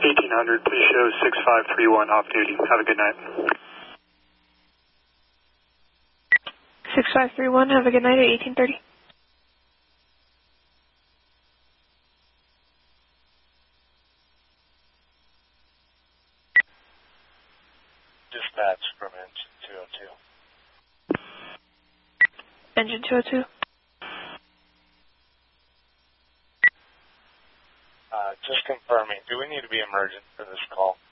1800, please show 6531 off duty. Have a good night. 6531, have a good night at 1830. Dispatch from engine 202. Engine 202. Just confirming, do we need to be emergent for this call?